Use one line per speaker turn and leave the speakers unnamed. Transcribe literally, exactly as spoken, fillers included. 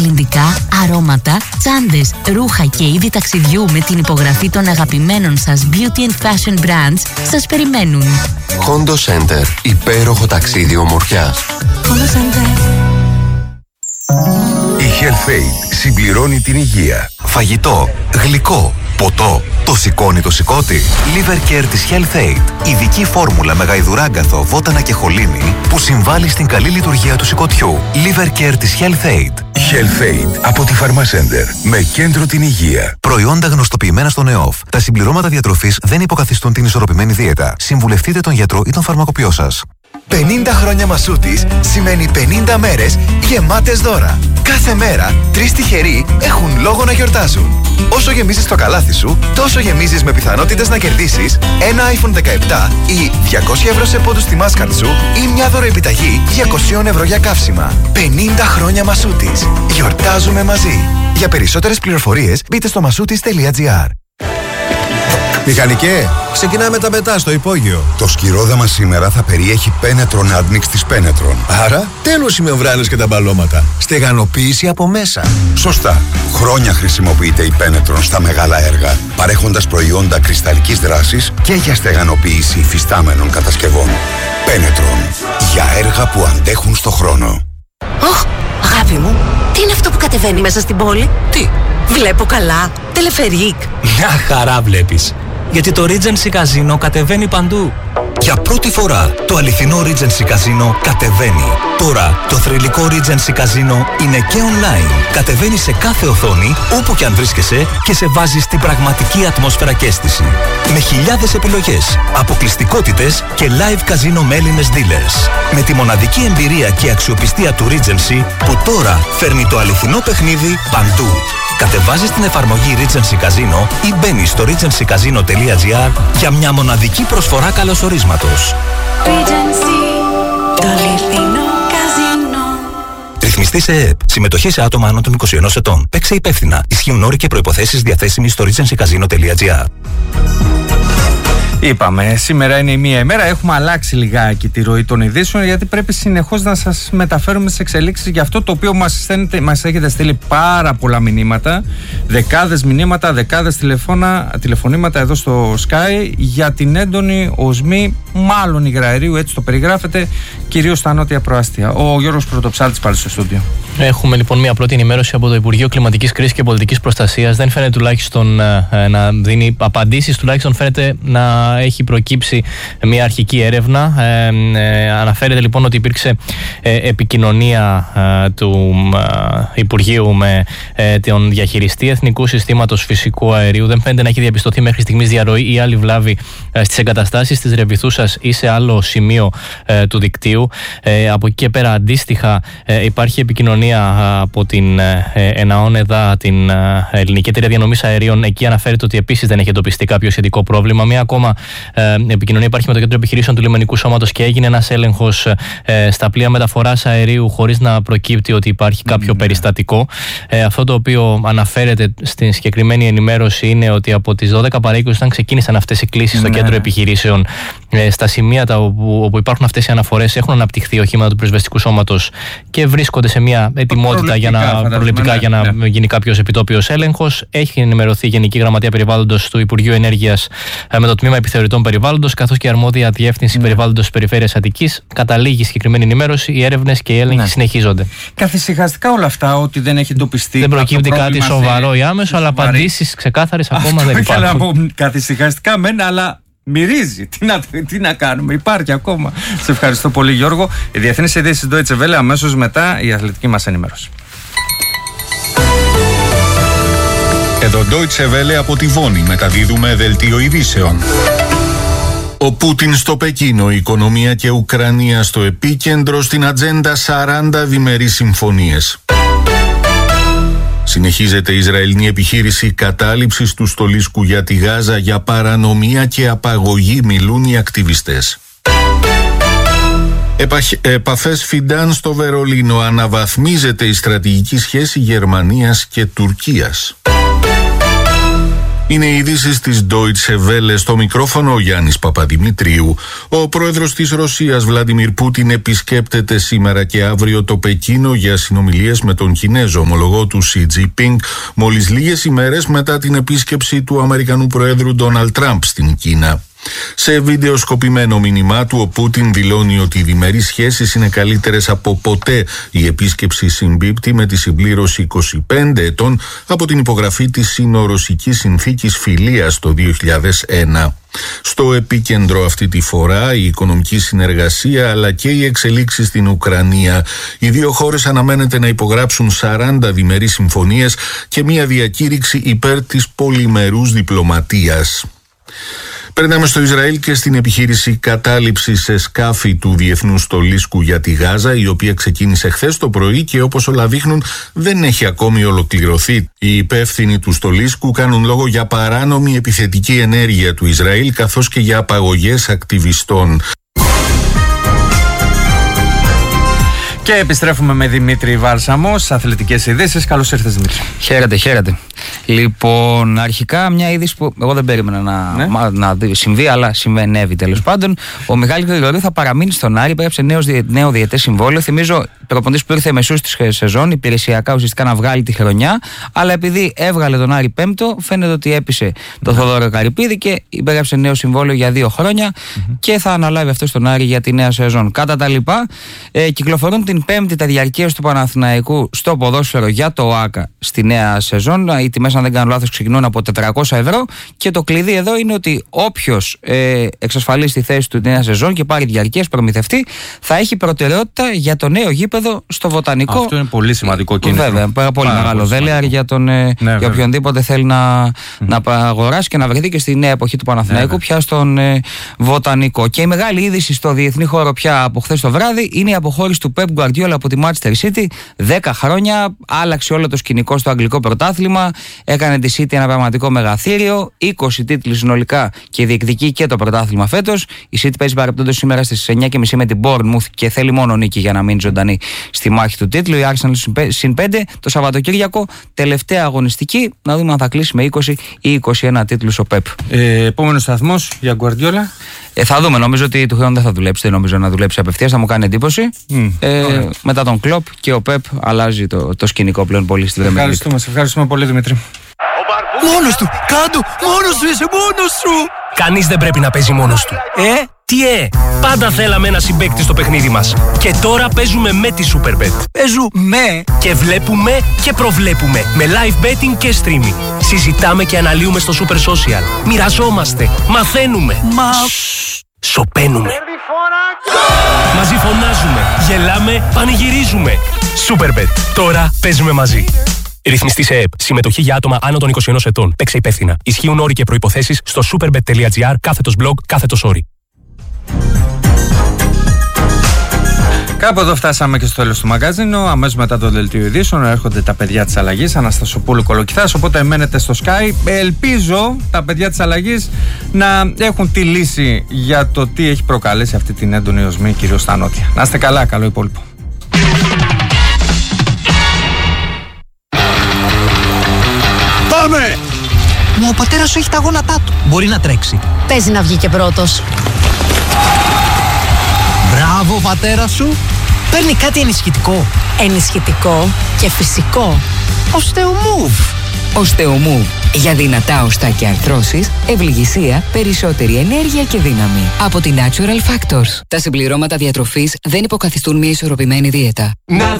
καλλυντικά, αρώματα, τσάντες, ρούχα και είδη ταξιδιού με την υπογραφή των αγαπημένων σας beauty and fashion brands σας περιμένουν.
Hondo Center. Υπέροχο ταξίδι ομορφιάς.
Hondo Center.
Η HealthAid συμπληρώνει την υγεία. Φαγητό, γλυκό, ποτό. Το σηκώνει το σηκώτη. Liver Care της HealthAid. Ειδική φόρμουλα με γαϊδουράγκαθο, βότανα και χολίνη που συμβάλλει στην καλή λειτουργία του σηκωτιού. Liver Care της HealthAid. HealthAid από τη Pharmacenter. Με κέντρο την υγεία. Προϊόντα γνωστοποιημένα στον ΕΟΦ. Τα συμπληρώματα διατροφής δεν υποκαθιστούν την ισορροπημένη δίαιτα. Συμβουλευτείτε τον γιατρό ή τον φαρμακοποιό σας.
πενήντα χρόνια Μασούτης σημαίνει πενήντα μέρες γεμάτες δώρα. Κάθε μέρα, τρεις τυχεροί έχουν λόγο να γιορτάζουν. Όσο γεμίζεις το καλάθι σου, τόσο γεμίζεις με πιθανότητες να κερδίσεις ένα άιφον δεκαεπτά ή διακόσια ευρώ σε πόντους στη Mastercard σου ή μια δωροεπιταγή διακόσια ευρώ για καύσιμα. πενήντα χρόνια Μασούτης. Γιορτάζουμε μαζί. Για περισσότερες πληροφορίες μπείτε στο μασούτης τελεία τζι άρ.
Μηχανικέ, ξεκινάμε τα μετά στο υπόγειο.
Το σκυρόδαμα σήμερα θα περιέχει Penetron Admix της Penetron.
Άρα, τέλος οι μεμβράνες και τα μπαλώματα. Στεγανοποίηση από μέσα.
Σωστά. Χρόνια χρησιμοποιείται η Penetron στα μεγάλα έργα, παρέχοντας προϊόντα κρυσταλλικής δράσης και για στεγανοποίηση υφιστάμενων κατασκευών. Penetron. Για έργα που αντέχουν στο χρόνο.
Ωχ, αγάπη μου, τι είναι αυτό που κατεβαίνει μέσα στην πόλη?
Τι?
Βλέπω καλά. Τελεφερίκ.
Μια χαρά βλέπεις. Γιατί το Regency Casino κατεβαίνει παντού.
Για πρώτη φορά το αληθινό Regency Casino κατεβαίνει. Τώρα το θρυλικό Regency Casino είναι και online. Κατεβαίνει σε κάθε οθόνη, όπου και αν βρίσκεσαι, και σε βάζει στην πραγματική ατμόσφαιρα και αίσθηση. Με χιλιάδες επιλογές, αποκλειστικότητες και live casino με Έλληνες dealers. Με τη μοναδική εμπειρία και αξιοπιστία του Regency που τώρα φέρνει το αληθινό παιχνίδι παντού. Κατεβάζεις την εφαρμογή Regency Casino ή μπαίνεις στο regency casino τελεία τζι άρ για μια μοναδική προσφορά καλωσορίσματος.
Regency, το αληθινό καζίνο.
Ρυθμιστή σε ΕΕΠ. Συμμετοχή σε άτομα άνω των είκοσι ενός ετών. Παίξε υπεύθυνα. Ισχύουν όροι και προϋποθέσεις διαθέσιμοι στο regency casino τελεία τζι άρ.
Είπαμε, σήμερα είναι η μία ημέρα. Έχουμε αλλάξει λιγάκι τη ροή των ειδήσεων, γιατί πρέπει συνεχώς να σας μεταφέρουμε τις εξελίξεις για αυτό το οποίο μας, στέλνετε, μας έχετε στείλει πάρα πολλά μηνύματα. Δεκάδες μηνύματα, δεκάδες τηλεφώνα, τηλεφωνήματα εδώ στο Sky για την έντονη οσμή, μάλλον υγραερίου, έτσι το περιγράφεται, κυρίως στα νότια προάστια. Ο Γιώργος Πρωτοψάλτης πάλι στο στούντιο.
Έχουμε λοιπόν μια πρώτη ενημέρωση από το Υπουργείο Κλιματικής Κρίσης και Πολιτικής Προστασίας. Δεν φαίνεται τουλάχιστον ε, να δίνει απαντήσεις, τουλάχιστον φαίνεται να έχει προκύψει μια αρχική έρευνα. Ε, ε, αναφέρεται λοιπόν ότι υπήρξε ε, επικοινωνία ε, του ε, Υπουργείου με ε, τον διαχειριστή Εθνικού Συστήματος Φυσικού Αερίου. Δεν φαίνεται να έχει διαπιστωθεί μέχρι στιγμής διαρροή ή άλλη βλάβη ε, στις εγκαταστάσεις της Ρεβιθούσας ή σε άλλο σημείο ε, του δικτύου. Ε, από εκεί και πέρα, αντίστοιχα, ε, υπάρχει επικοινωνία από την ΕΝΑΟΝΕΔΑ, την Ελληνική Εταιρεία Διανομής Αερίων. Εκεί αναφέρεται ότι επίσης δεν έχει εντοπιστεί κάποιο σχετικό πρόβλημα. Μία ακόμα ε, επικοινωνία υπάρχει με το Κέντρο Επιχειρήσεων του Λιμενικού Σώματος και έγινε ένας έλεγχος ε, στα πλοία μεταφοράς αερίου χωρίς να προκύπτει ότι υπάρχει κάποιο mm, περιστατικό. Ε, αυτό το οποίο αναφέρεται στην συγκεκριμένη ενημέρωση είναι ότι από τις δώδεκα παρά είκοσι, όταν ξεκίνησαν αυτές οι κλήσεις mm, στο Κέντρο Επιχειρήσεων, ε, στα σημεία τα όπου, όπου υπάρχουν αυτές οι αναφορές, έχουν αναπτυχθεί οχήματα του Πυροσβεστικού Σώματος και βρίσκονται σε μια ετοιμότητα για να, προληπτικά, ναι, για να ναι. γίνει κάποιος επιτόπιος έλεγχος. Έχει ενημερωθεί η Γενική Γραμματεία Περιβάλλοντος του Υπουργείου Ενέργειας με το Τμήμα Επιθεωρητών Περιβάλλοντος, καθώς και η αρμόδια Διεύθυνση ναι. Περιβάλλοντος της Περιφέρειας Αττικής. Καταλήγει συγκεκριμένη ενημέρωση, οι έρευνες και οι έλεγχοι ναι. συνεχίζονται.
Καθησυχαστικά όλα αυτά, ότι δεν έχει εντοπιστεί.
Δεν προκύπτει κάτι σοβαρό ή άμεσο, αλλά απαντήσεις ξεκάθαρες ακόμα δεν υπάρχουν.
Καθησυχαστικά μεν, αλλά μυρίζει. Τι να, τι να κάνουμε, υπάρχει ακόμα. Σε ευχαριστώ πολύ, Γιώργο. Οι διεθνείς ειδήσεις Deutsche Welle, αμέσως μετά η αθλητική μας ενημέρωση.
Εδώ Deutsche Welle από τη Βόνη, μεταδίδουμε δελτίο ειδήσεων. Ο Πούτιν στο Πεκίνο, η οικονομία και Ουκρανία στο επίκεντρο, στην ατζέντα σαράντα διμερείς συμφωνίες. Συνεχίζεται η Ισραηλινή επιχείρηση κατάληψης του στολίσκου για τη Γάζα για παρανομία και απαγωγή, μιλούν οι ακτιβιστές. Επαχ... Επαφές Φιντάν στο Βερολίνο, αναβαθμίζεται η στρατηγική σχέση Γερμανίας και Τουρκίας. Είναι οι ειδήσεις της Deutsche Welle, στο μικρόφωνο ο Γιάννης Παπαδημητρίου. Ο πρόεδρος της Ρωσίας Βλάντιμιρ Πούτιν επισκέπτεται σήμερα και αύριο το Πεκίνο για συνομιλίες με τον Κινέζο ομολογό του Σι Τζινπίνγκ, μόλις λίγες ημέρες μετά την επίσκεψη του Αμερικανού Προέδρου Ντόναλντ Τραμπ στην Κίνα. Σε βίντεο σκοπημένο μήνυμά του, ο Πούτιν δηλώνει ότι οι διμερείς σχέσεις είναι καλύτερες από ποτέ. Η επίσκεψη συμπίπτει με τη συμπλήρωση είκοσι πέντε ετών από την υπογραφή της Σινο-Ρωσικής Συνθήκης Φιλίας το δύο χιλιάδες ένα. Στο επίκεντρο αυτή τη φορά η οικονομική συνεργασία αλλά και οι εξελίξεις στην Ουκρανία. Οι δύο χώρες αναμένεται να υπογράψουν σαράντα διμερείς συμφωνίες και μια διακήρυξη υπέρ της πολυμερούς διπλωματίας. Περνάμε στο Ισραήλ και στην επιχείρηση κατάληψης σε σκάφη του Διεθνούς Στολίσκου για τη Γάζα, η οποία ξεκίνησε χθες το πρωί και όπως όλα δείχνουν δεν έχει ακόμη ολοκληρωθεί. Οι υπεύθυνοι του Στολίσκου κάνουν λόγο για παράνομη επιθετική ενέργεια του Ισραήλ καθώς και για απαγωγές ακτιβιστών.
Και επιστρέφουμε με Δημήτρη Βάλσαμο στις αθλητικές ειδήσεις. Καλώς ήρθες, Δημήτρη.
Χαίρετε, χαίρετε. Λοιπόν, αρχικά μια είδηση που εγώ δεν περίμενα να, ναι. να, να συμβεί, αλλά συμβαίνει τέλος πάντων. Ο Μιχάλης Γρηγορίου θα παραμείνει στον Άρη, υπέγραψε νέο, νέο διετές συμβόλαιο. Θυμίζω, προπονητής που ήρθε μεσούς της σεζόν, υπηρεσιακά ουσιαστικά να βγάλει τη χρονιά, αλλά επειδή έβγαλε τον Άρη πέμπτο, φαίνεται ότι έπεισε το Θοδόρο Καρυπίδη και υπέγραψε νέο συμβόλαιο για δύο χρόνια mm-hmm. και θα αναλάβει αυτό στον Άρη για τη νέα σεζόν. Κατά τα λοιπά, ε, κυκλοφορούν την Πέμπτη τα διαρκείας του Παναθηναϊκού στο ποδόσφαιρο για το ΟΑΚΑ στη νέα σεζόν. Οι τιμές, αν δεν κάνω λάθος, ξεκινούν από τετρακόσια ευρώ και το κλειδί εδώ είναι ότι όποιος ε, εξασφαλίσει τη θέση του τη νέα σεζόν και πάρει διαρκείας προμηθευτή θα έχει προτεραιότητα για το νέο γήπεδο στο Βοτανικό.
Αυτό είναι πολύ σημαντικό κίνητρο.
Βέβαια, πάρα πολύ Πάρα μεγάλο δέλεαρ για, τον, ε, ναι, για οποιονδήποτε θέλει να, mm. να αγοράσει και να βρεθεί και στη νέα εποχή του Παναθηναϊκού ναι, πια στον ε, Βοτανικό. Και η μεγάλη είδηση στο διεθνή χώρο πια από χθες το βράδυ είναι η αποχώρηση του Pep Guardiola από τη Manchester City. δέκα χρόνια, άλλαξε όλο το σκηνικό στο αγγλικό πρωτάθλημα, έκανε τη City ένα πραγματικό μεγαθύριο, είκοσι τίτλοι συνολικά και διεκδικεί και το πρωτάθλημα φέτος. Η City παίζει παρεπτόντως σήμερα στις εννιά και μισή με την Bournemouth και θέλει μόνο νίκη για να μείνει ζωντανή στη μάχη του τίτλου. Η Arsenal συν πέντε το Σαββατοκύριακο, τελευταία αγωνιστική, να δούμε αν θα κλείσει με είκοσι ή είκοσι ένα τίτλους ο Pep.
Ε, επόμενος σταθμός για Guardiola.
Ε, θα δούμε. Νομίζω ότι του χρόνου δεν θα δουλέψει. Δεν νομίζω να δουλέψει απευθείας. Θα μου κάνει εντύπωση. Mm, ε, μετά τον Κλοπ και ο Pep αλλάζει το, το σκηνικό πλέον πολύ στην Premier League.
Ευχαριστούμε. Σε ευχαριστούμε πολύ, Δημήτρη.
Μόνος του! Κάντο! Μόνος σου είσαι! Μόνος σου!
Κανείς δεν πρέπει να παίζει μόνος του.
Ε?
Τι ε! Πάντα θέλαμε ένα συμπαίκτη στο παιχνίδι μας. Και τώρα παίζουμε με τη Superbet.
Παίζουμε!
Και βλέπουμε και προβλέπουμε. Με live betting και streaming. Συζητάμε και αναλύουμε στο Super Social. Μοιραζόμαστε. Μαθαίνουμε.
Μα...
Σοπαίνουμε. Μαζί φωνάζουμε. Γελάμε. Πανηγυρίζουμε. Superbet. Τώρα παίζουμε μαζί. Ρυθμιστή σε ΕΕΠ. Συμμετοχή για άτομα άνω των είκοσι ενός ετών. Παίξε υπεύθυνα. Ισχύουν όροι και προϋποθέσεις στο superbet.gr κάθετος blog κάθετος όροι.
Κάπου εδώ φτάσαμε και στο τέλος του μαγκαζίνου. Αμέσως μετά το δελτίο ειδήσεων έρχονται τα παιδιά της αλλαγής, Αναστασοπούλου, Κολοκυθάς. Οπότε μένετε στο Sky. Ελπίζω τα παιδιά της αλλαγής να έχουν τη λύση για το τι έχει προκαλέσει αυτή την έντονη οσμή, κυρίως στα νότια. Να είστε καλά, καλό υπόλοιπο.
Πάμε! Μα ο πατέρας σου έχει τα γόνατά του. Μπορεί να τρέξει.
Παίζει να βγει και πρώτος.
Μπράβο, πατέρα σου. Παίρνει κάτι ενισχυτικό.
Ενισχυτικό και φυσικό.
Osteomove.
Osteomove. Για δυνατά οστά και αρθρώσεις, ευληγησία, περισσότερη ενέργεια και δύναμη. Από τη Natural Factors. Τα συμπληρώματα διατροφής δεν υποκαθιστούν μια ισορροπημένη δίαιτα.
Να